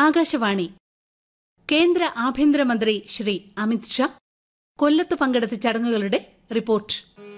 ആകാശവാണി. കേന്ദ്ര ആഭ്യന്തരമന്ത്രി ശ്രീ അമിത് ഷാ കൊല്ലത്ത് പങ്കെടുത്ത ചടങ്ങുകളുടെ റിപ്പോർട്ട്.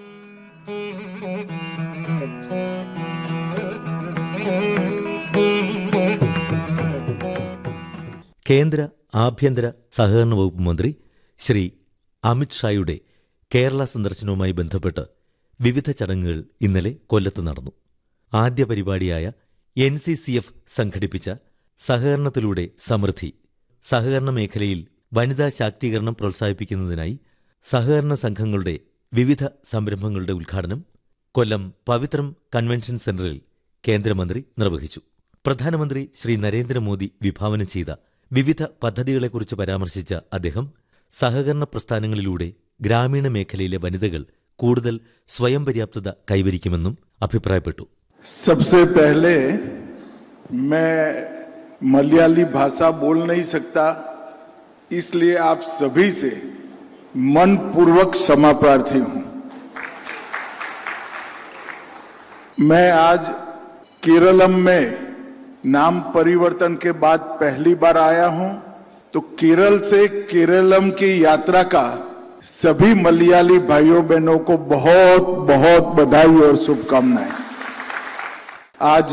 കേന്ദ്ര ആഭ്യന്തര സഹകരണ വകുപ്പ് മന്ത്രി ശ്രീ അമിത് ഷായുടെ കേരള സന്ദർശനവുമായി ബന്ധപ്പെട്ട് വിവിധ ചടങ്ങുകൾ ഇന്നലെ കൊല്ലത്ത് നടന്നു. ആദ്യ പരിപാടിയായ NCCF സംഘടിപ്പിച്ച സഹകരണത്തിലൂടെ സമൃദ്ധി സഹകരണ മേഖലയിൽ വനിതാ ശാക്തീകരണം പ്രോത്സാഹിപ്പിക്കുന്നതിനായി സഹകരണ സംഘങ്ങളുടെ വിവിധ സംരംഭങ്ങളുടെ ഉദ്ഘാടനം കൊല്ലം പവിത്രം കൺവെൻഷൻ സെന്ററിൽ കേന്ദ്രമന്ത്രി നിർവഹിച്ചു. പ്രധാനമന്ത്രി ശ്രീ നരേന്ദ്രമോദി വിഭാവനം ചെയ്ത വിവിധ പദ്ധതികളെക്കുറിച്ച് പരാമർശിച്ച അദ്ദേഹം സഹകരണ പ്രസ്ഥാനങ്ങളിലൂടെ ഗ്രാമീണ മേഖലയിലെ വനിതകൾ കൂടുതൽ സ്വയം പര്യാപ്തത കൈവരിക്കുമെന്നും അഭിപ്രായപ്പെട്ടു. सबसे पहले मैं मलयाली भाषा बोल नहीं सकता, इसलिए आप सभी से मनपूर्वक क्षमा प्रार्थी हूं. मैं आज केरलम में नाम परिवर्तन के बाद पहली बार आया हूं, तो केरल से केरलम की यात्रा का सभी मलयाली भाइयों बहनों को बहुत बहुत बधाई और शुभकामनाएं. आज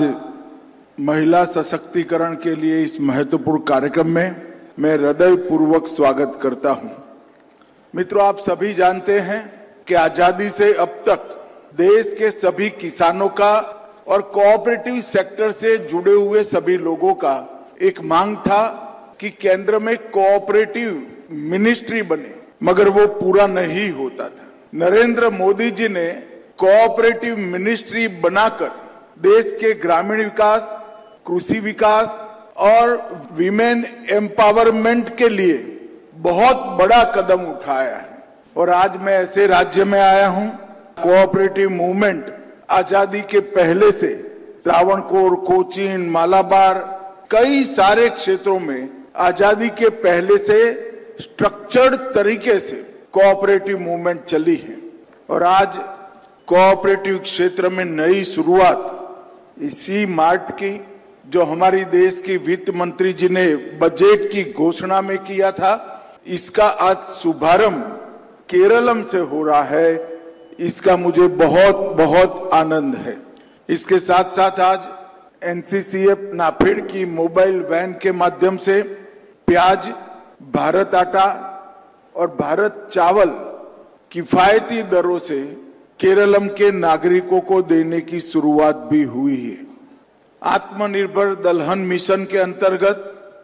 महिला सशक्तिकरण के लिए इस महत्वपूर्ण कार्यक्रम में मैं हृदयपूर्वक स्वागत करता हूं. मित्रों, आप सभी जानते हैं कि आजादी से अब तक देश के सभी किसानों का और कोऑपरेटिव सेक्टर से जुड़े हुए सभी लोगों का एक मांग था कि केंद्र में कोऑपरेटिव मिनिस्ट्री बने, मगर वो पूरा नहीं होता था. नरेंद्र मोदी जी ने कोऑपरेटिव मिनिस्ट्री बनाकर देश के ग्रामीण विकास, कृषि विकास और विमेन एम्पावरमेंट के लिए बहुत बड़ा कदम उठाया है. और आज मैं ऐसे राज्य में आया हूं, कोऑपरेटिव मूवमेंट आजादी के पहले से त्रावणकोर, कोचीन, मालाबार कई सारे क्षेत्रों में आजादी के पहले से स्ट्रक्चर्ड तरीके से कोऑपरेटिव मूवमेंट चली है. और आज कोऑपरेटिव क्षेत्र में नई शुरुआत इसी मार्ट की, जो हमारी देश की वित्त मंत्री जी ने बजट की घोषणा में किया था, इसका आज शुभारंभ केरलम से हो रहा है. इसका मुझे बहुत बहुत आनंद है. इसके साथ साथ आज NCCF नाफेड की मोबाइल वैन के माध्यम से प्याज, भारत आटा और भारत चावल किफायती दरों से केरलम के नागरिकों को देने की शुरुआत भी हुई है. आत्मनिर्भर दलहन मिशन के अंतर्गत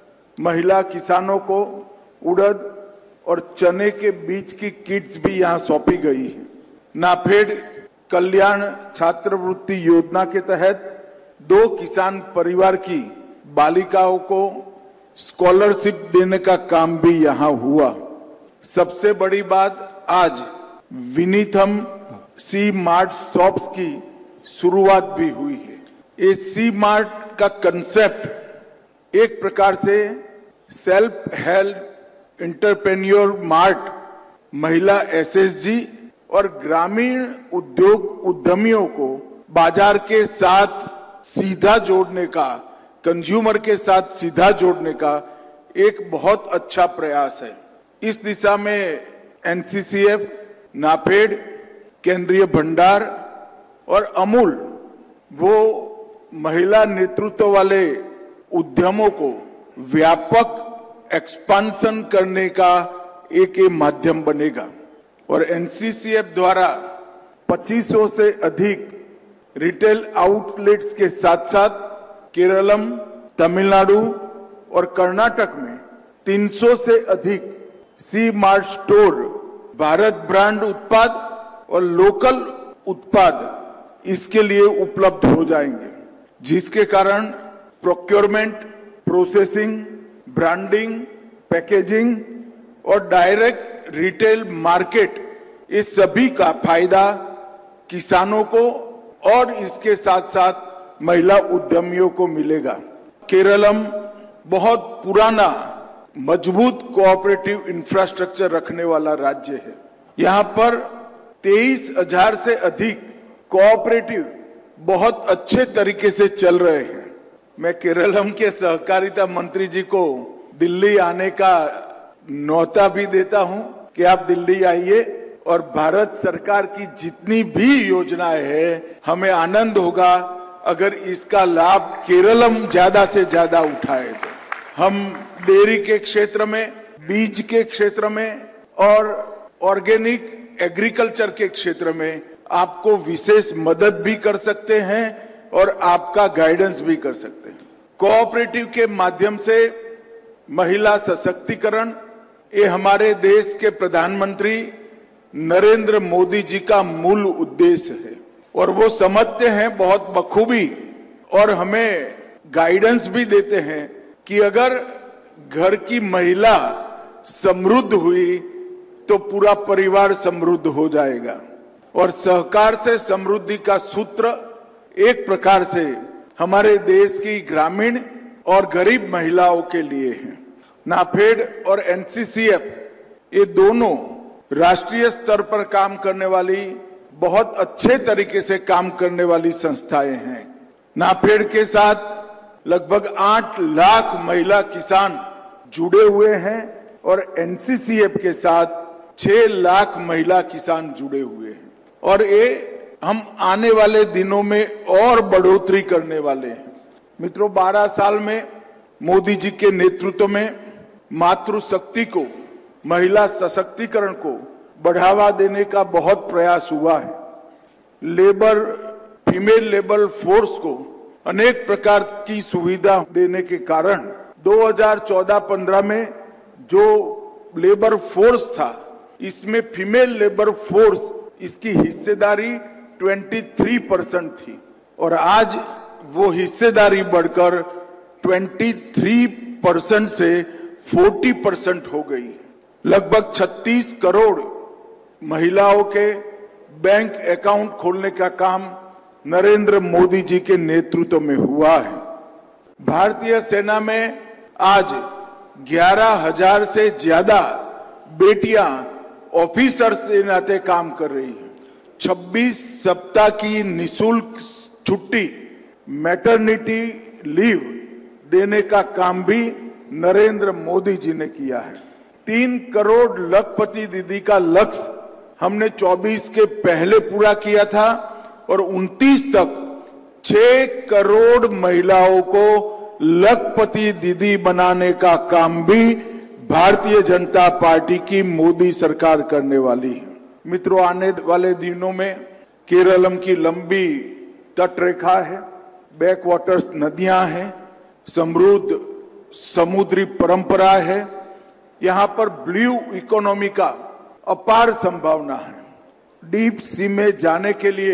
महिला किसानों को उड़द और चने के बीज की किट्स भी यहां सौंपी गई है. नाफेड कल्याण छात्रवृत्ति योजना के तहत 2 किसान परिवार की बालिकाओं को स्कॉलरशिप देने का काम भी यहां हुआ. सबसे बड़ी बात, आज विनीथम सी मार्ट शॉप्स की शुरुआत भी हुई है. ये सी मार्ट का कंसेप्ट एक प्रकार से सेल्फ हेल्प एंटरप्रेन्योर मार्ट महिला SSG और ग्रामीण उद्योग उद्यमियों को बाजार के साथ सीधा जोड़ने का, कंज्यूमर के साथ सीधा जोड़ने का एक बहुत अच्छा प्रयास है. इस दिशा में NCCF, नाफेड, केंद्रीय भंडार और अमूल, वो महिला नेतृत्व वाले उद्यमों को व्यापक एक्सपांशन करने का एक माध्यम बनेगा. और NCCF द्वारा 2500 से अधिक रिटेल आउटलेट्स के साथ साथ केरलम, तमिलनाडु और कर्नाटक में 300 से अधिक सी मार्ट स्टोर भारत ब्रांड उत्पाद और लोकल उत्पाद इसके लिए उपलब्ध हो जाएंगे, जिसके कारण प्रोक्योरमेंट, प्रोसेसिंग, ब्रांडिंग, पैकेजिंग और डायरेक्ट रिटेल मार्केट, इस सभी का फायदा किसानों को और इसके साथ साथ महिला उद्यमियों को मिलेगा. केरलम बहुत पुराना मजबूत कोऑपरेटिव इंफ्रास्ट्रक्चर रखने वाला राज्य है. यहां पर 23,000 से अधिक कोऑपरेटिव बहुत अच्छे तरीके से चल रहे हैं. मैं केरलम के सहकारिता मंत्री जी को दिल्ली आने का न्योता भी देता हूं कि आप दिल्ली आइए और भारत सरकार की जितनी भी योजनाएं हैं हमें आनंद होगा अगर इसका लाभ केरलम ज्यादा से ज्यादा उठाए तो हम डेयरी के क्षेत्र में, बीज के क्षेत्र में और ऑर्गेनिक एग्रीकल्चर के क्षेत्र में आपको विशेष मदद भी कर सकते हैं और आपका गाइडेंस भी कर सकते हैं। कोऑपरेटिव के माध्यम से महिला सशक्तिकरण ये हमारे देश के प्रधानमंत्री नरेंद्र मोदी जी का मूल उद्देश्य है और वो समझते हैं बहुत बखूबी और हमें गाइडेंस भी देते हैं कि अगर घर की महिला समृद्ध हुई तो पूरा परिवार समृद्ध हो जाएगा और सहकार से समृद्धि का सूत्र एक प्रकार से हमारे देश की ग्रामीण और गरीब महिलाओं के लिए है। नाफेड और एनसीसीएफ ये दोनों राष्ट्रीय स्तर पर काम करने वाली बहुत अच्छे तरीके से काम करने वाली संस्थाएं हैं। नाफेड के साथ लगभग 8 लाख महिला किसान जुड़े हुए हैं और एनसीसीएफ के साथ 6 लाख महिला किसान जुड़े हुए हैं और ये हम आने वाले दिनों में और बढ़ोतरी करने वाले हैं। मित्रों, 12 साल में मोदी जी के नेतृत्व में मातृशक्ति को, महिला सशक्तिकरण को बढ़ावा देने का बहुत प्रयास हुआ है। फीमेल लेबर फोर्स को अनेक प्रकार की सुविधा देने के कारण 2014-15 में जो लेबर फोर्स था इसमें फीमेल लेबर फोर्स इसकी हिस्सेदारी 23% थी और आज वो हिस्सेदारी बढ़कर 23% से 40% हो गई। लगभग 36 करोड़ महिलाओं के बैंक अकाउंट खोलने का काम नरेंद्र मोदी जी के नेतृत्व में हुआ है। भारतीय सेना में आज 11,000 से ज्यादा बेटियां ऑफिसर के नाते काम कर रही हैं। 26 सप्ताह की निशुल्क छुट्टी मैटरनिटी लीव देने का काम भी नरेंद्र मोदी जी ने किया है। 3 करोड़ लखपति दीदी का लक्ष्य हमने 24 के पहले पूरा किया था और 29 तक 6 करोड़ महिलाओं को लखपति दीदी बनाने का काम भी भारतीय जनता पार्टी की मोदी सरकार करने वाली है। मित्रों, आने वाले दिनों में केरलम की लंबी तटरेखा है, बैकवाटर्स नदियां हैं, समृद्ध समुद्री परंपरा है। यहाँ पर ब्लू इकोनॉमी का अपार संभावना है। डीप सी में जाने के लिए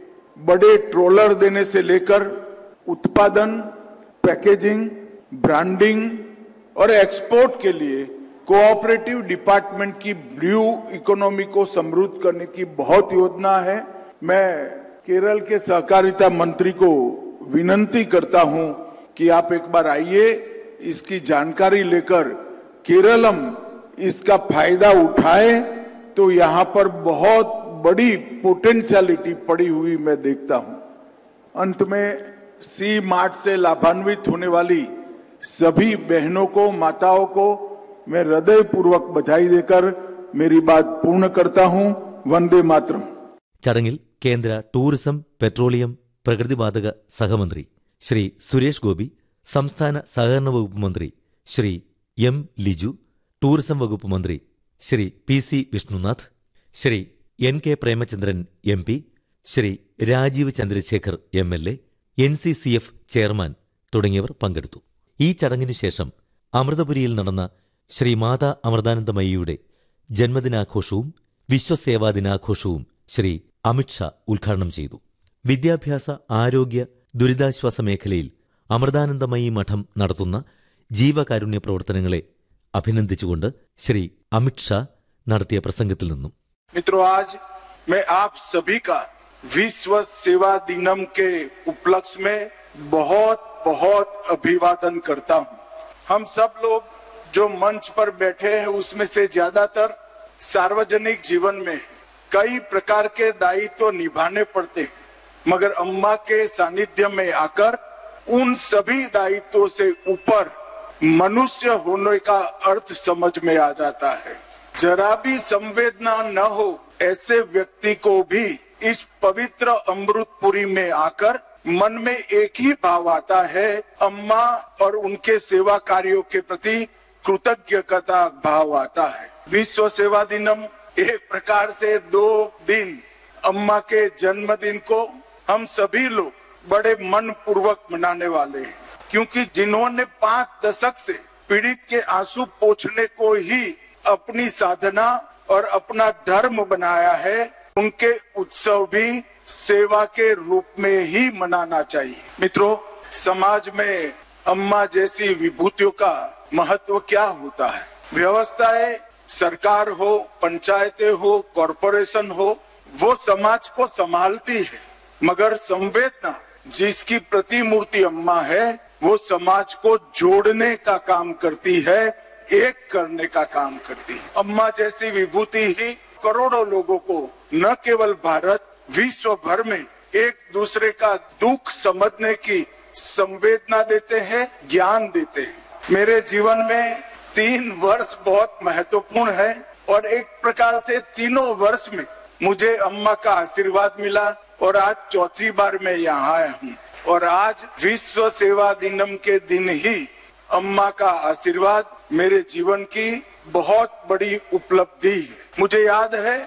बड़े ट्रोलर देने से लेकर उत्पादन, पैकेजिंग, ब्रांडिंग और एक्सपोर्ट के लिए कोऑपरेटिव डिपार्टमेंट की ब्लू इकोनॉमी को समृद्ध करने की बहुत योजना है। मैं केरल के सहकारिता मंत्री को विनंती करता हूं कि आप एक बार आइए, इसकी जानकारी लेकर केरलम इसका फायदा उठाए तो यहाँ पर बहुत बड़ी पोटेंशियलिटी पड़ी हुई मैं देखता हूं। अंत में सी मार्ट से लाभान्वित होने वाली सभी बहनों को, माताओं को मैं हृदय पूर्वक बधाई देकर मेरी बात पूर्ण करता हूं। वंदे मातरम। ചടങ്ങിൽ കേന്ദ്ര ടൂറിസം, പെട്രോളിയം, പ്രകൃതിവാതക സഹമന്ത്രി ശ്രീ സുരേഷ് ഗോപി, സംസ്ഥാന സഹകരണ വകുപ്പ് മന്ത്രി ശ്രീ എം ലിജു, ടൂറിസം വകുപ്പ് മന്ത്രി Shri PC Vishnunath, Shri NK Premachandran MP, Shri Rajeev Chandrasekhar MLA, NCCF chairman തുടങ്ങിയവർ പങ്കെടുത്തു. ഈ ചടങ്ങിനുശേഷം അമൃതപുരിയിൽ നടന്ന ശ്രീ മാതാ അമൃതാനന്ദമയിയുടെ ജന്മദിനാഘോഷവും വിശ്വസേവാ ദിനാഘോഷവും ശ്രീ അമിത്ഷാ ഉദ്ഘാടനം ചെയ്തു. വിദ്യാഭ്യാസ, ആരോഗ്യ, ദുരിതാശ്വാസ മേഖലയിൽ അമൃതാനന്ദമയി മഠം നടത്തുന്ന ജീവകാരുണ്യ പ്രവർത്തനങ്ങളെ അഭിനന്ദിച്ചുകൊണ്ട് ശ്രീ അമിത്ഷാ നടത്തിയ പ്രസംഗത്തിൽ നിന്നും मित्रों, आज मैं आप सभी का विश्व सेवा दिनम के उपलक्ष्य में बहुत बहुत अभिवादन करता हूं। हम सब लोग जो मंच पर बैठे हैं उसमें से ज्यादातर सार्वजनिक जीवन में कई प्रकार के दायित्व निभाने पड़ते हैं, मगर अम्मा के सानिध्य में आकर उन सभी दायित्वों से ऊपर मनुष्य होने का अर्थ समझ में आ जाता है। जरा भी संवेदना न हो ऐसे व्यक्ति को भी इस पवित्र अमृतपुरी में आकर मन में एक ही भाव आता है, अम्मा और उनके सेवा कार्यों के प्रति कृतज्ञता भाव आता है। विश्व सेवा दिनम एक प्रकार से 2 दिन अम्मा के जन्मदिन को हम सभी लोग बड़े मन पूर्वक मनाने वाले हैं, क्योंकि जिन्होंने 5 दशक से पीड़ित के आंसू पोंछने को ही अपनी साधना और अपना धर्म बनाया है, उनके उत्सव भी सेवा के रूप में ही मनाना चाहिए। मित्रों, समाज में अम्मा जैसी विभूतियों का महत्व क्या होता है? व्यवस्थाएं, सरकार हो, पंचायतें हो, कॉरपोरेशन हो, वो समाज को संभालती है, मगर संवेदना जिसकी प्रतिमूर्ति अम्मा है वो समाज को जोड़ने का काम करती है, एक करने का काम करती है। अम्मा जैसी विभूति ही करोड़ों लोगों को न केवल भारत, विश्व भर में एक दूसरे का दुख समझने की संवेदना देते हैं, ज्ञान देते हैं। मेरे जीवन में 3 वर्ष बहुत महत्वपूर्ण है और एक प्रकार से तीनों वर्ष में मुझे अम्मा का आशीर्वाद मिला और आज 4थी बार मैं यहाँ आया हूँ। और आज विश्व सेवा दिनम के दिन ही अम्मा का आशीर्वाद मेरे जीवन की बहुत बड़ी उपलब्धि है। मुझे याद है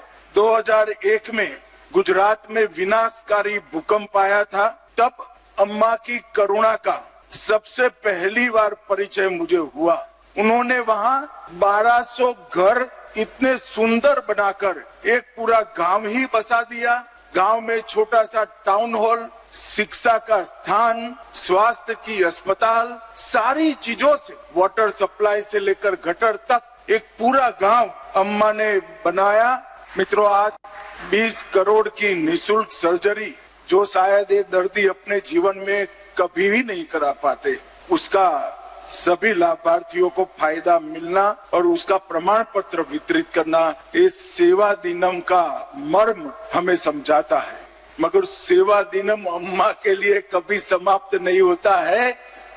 2001 में गुजरात में विनाशकारी भूकंप आया था, तब अम्मा की करुणा का सबसे पहली बार परिचय मुझे हुआ। उन्होंने वहाँ 1200 घर इतने सुंदर बनाकर एक पूरा गांव ही बसा दिया। गांव में छोटा सा टाउन हॉल, शिक्षा का स्थान, स्वास्थ्य की अस्पताल, सारी चीजों से, वाटर सप्लाई से लेकर गटर तक एक पूरा गांव अम्मा ने बनाया। मित्रों, आज 20 करोड़ की निशुल्क सर्जरी, जो शायद ये दर्दी अपने जीवन में कभी भी नहीं करा पाते, उसका सभी लाभार्थियों को फायदा मिलना और उसका प्रमाण पत्र वितरित करना, इस सेवा दिनम का मर्म हमें समझाता है। मगर सेवा दिनम अम्मा के लिए कभी समाप्त नहीं होता है।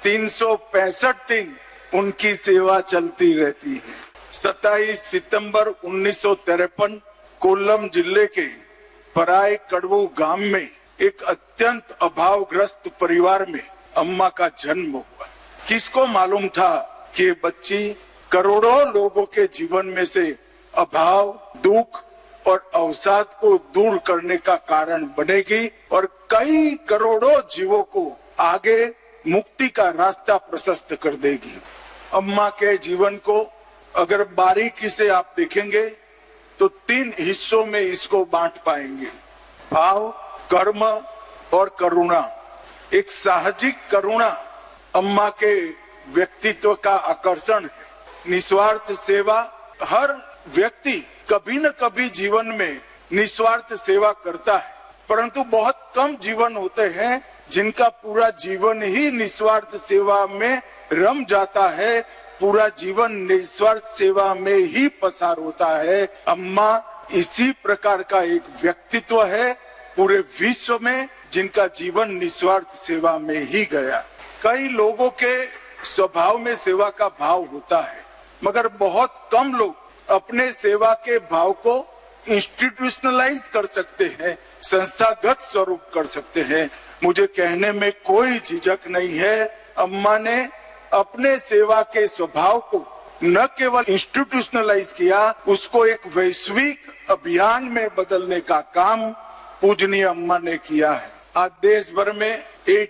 365 दिन उनकी सेवा चलती रहती है। 27 सितंबर 1953 कोल्लम जिले के पराय कड़वू गांव में एक अत्यंत अभावग्रस्त परिवार में अम्मा का जन्म हुआ। किसको मालूम था कि ये बच्ची करोड़ों लोगों के जीवन में से अभाव, दुख और अवसाद को दूर करने का कारण बनेगी और कई करोड़ों जीवों को आगे मुक्ति का रास्ता प्रशस्त कर देगी। अम्मा के जीवन को अगर बारीकी से आप देखेंगे तो 3 हिस्सों में इसको बांट पाएंगे: भाव, कर्म और करुणा। एक साहजिक करुणा अम्मा के व्यक्तित्व का आकर्षण है। निस्वार्थ सेवा, हर व्यक्ति कभी न कभी जीवन में निस्वार्थ सेवा करता है, परंतु बहुत कम जीवन होते हैं जिनका पूरा जीवन ही निस्वार्थ सेवा में रम जाता है, पूरा जीवन निस्वार्थ सेवा में ही पसार होता है। अम्मा इसी प्रकार का एक व्यक्तित्व है पूरे विश्व में जिनका जीवन निस्वार्थ सेवा में ही गया। कई लोगों के स्वभाव में सेवा का भाव होता है, मगर बहुत कम लोग अपने सेवा के भाव को इंस्टीट्यूशनलाइज कर सकते हैं, संस्थागत स्वरूप कर सकते हैं। मुझे कहने में कोई झिझक नहीं है, अम्मा ने अपने सेवा के स्वभाव को न केवल इंस्टीट्यूशनलाइज किया, उसको एक वैश्विक अभियान में बदलने का काम पूजनीय अम्मा ने किया है। आज देश भर में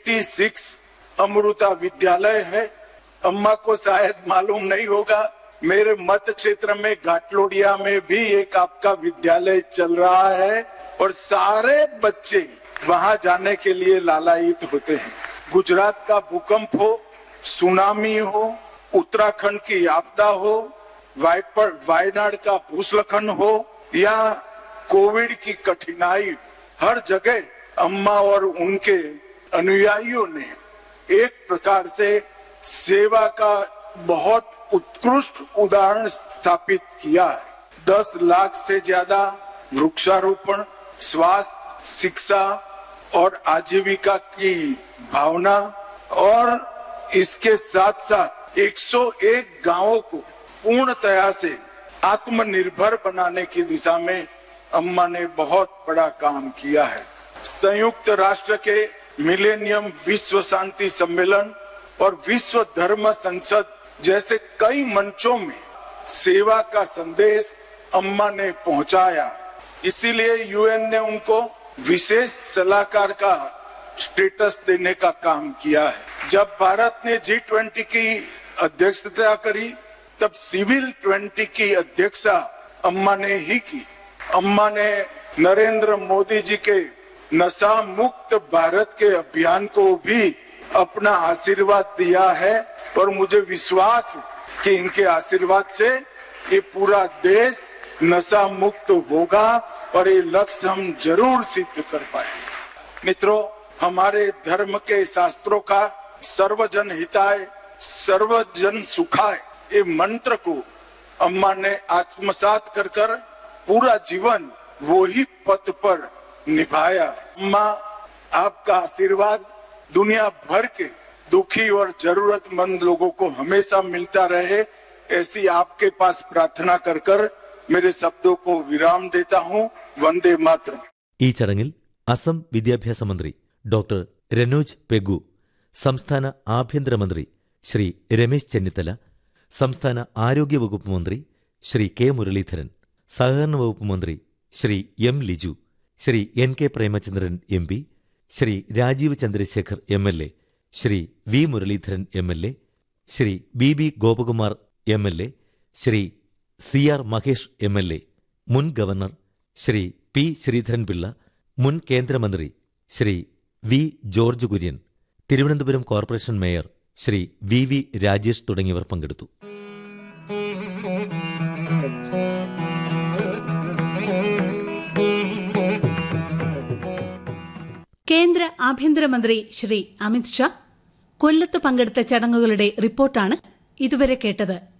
86 अमृता विद्यालय है। अम्मा को शायद मालूम नहीं होगा, मेरे मत क्षेत्र में घाटलोडिया में भी एक आपका विद्यालय चल रहा है और सारे बच्चे वहां जाने के लिए लालायित होते हैं। गुजरात का भूकंप हो, सुनामी हो, उत्तराखंड की आपदा हो, वायनाड का भूस्खलन हो या कोविड की कठिनाई, हर जगह अम्मा और उनके अनुयायियों ने एक प्रकार से सेवा का बहुत उत्कृष्ट उदाहरण स्थापित किया है। 10 लाख से ज्यादा वृक्षारोपण, स्वास्थ्य, शिक्षा और आजीविका की भावना और इसके साथ साथ 101 गांवों को पूर्णतया से आत्मनिर्भर बनाने की दिशा में अम्मा ने बहुत बड़ा काम किया है। संयुक्त राष्ट्र के मिलेनियम विश्व शांति सम्मेलन और विश्व धर्म संसद जैसे कई मंचों में सेवा का संदेश अम्मा ने पहुंचाया। इसीलिए यूएन ने उनको विशेष सलाहकार का स्टेटस देने का काम किया है। जब भारत ने G20 की अध्यक्षता करी तब सिविल 20 की अध्यक्षता अम्मा ने ही की। अम्मा ने नरेंद्र मोदी जी के नशा मुक्त भारत के अभियान को भी अपना आशीर्वाद दिया है और मुझे विश्वास कि इनके आशीर्वाद से ये पूरा देश नशा मुक्त होगा और ये लक्ष्य हम जरूर सिद्ध कर पाएंगे। मित्रों, हमारे धर्म के शास्त्रों का सर्वजन हिताय सर्वजन सुखाय ये मंत्र को अम्मा ने आत्मसात कर पूरा जीवन वो ही पथ पर निभाया। अम्मा, आपका आशीर्वाद दुनिया भर के दुखी और जरूरतमंद लोगों को हमेशा मिलता रहे, ऐसी आपके पास प्रार्थना कर मेरे शब्दों को विराम देता हूँ। वंदे मातरम। ഈ ചടങ്ങിൽ അസം വിദ്യാഭ്യാസ മന്ത്രി ഡോക്ടർ രനോജ് പെഗു, സംസ്ഥാന ആഭ്യന്തരമന്ത്രി ശ്രീ രമേശ് ചെന്നിത്തല, സംസ്ഥാന ആരോഗ്യവകുപ്പ് മന്ത്രി ശ്രീ കെ മുരളീധരൻ, സഹകരണ വകുപ്പ് മന്ത്രി Shri M Liju, Shri N K Premachandran M P, Shri Rajeev Chandrasekhar M L A, Shri V Muraleedharan M L A, Shri B B Gopakumar M L A, Shri C R Mahesh M L A, മുൻ ഗവർണർ ശ്രീ പി ശ്രീധരൻപിള്ള, മുൻ കേന്ദ്രമന്ത്രി Shri V George Kurian, Thiruvananthapuram corporation mayor Shri V V Rajesh തുടങ്ങിയവർ പങ്കെടുത്തു. കേന്ദ്ര ആഭ്യന്തരമന്ത്രി ശ്രീ അമിത്ഷാ കൊല്ലത്ത് പങ്കെടുത്ത ചടങ്ങുകളുടെ റിപ്പോർട്ടാണ് ഇതുവരെ കേട്ടത്.